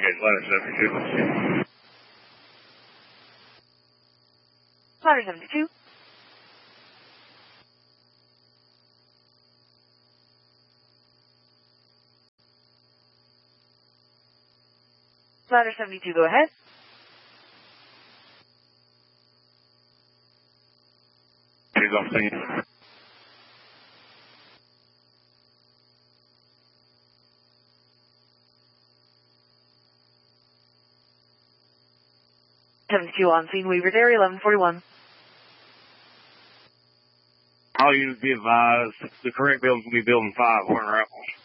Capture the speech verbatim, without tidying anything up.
Engage ladder seventy-two. Ladder seventy-two. Ladder seventy-two, go ahead. He's off scene. seventy-two on scene, Weaver's area, eleven forty-one. All units be advised, the correct building will be building five, Warner Apples.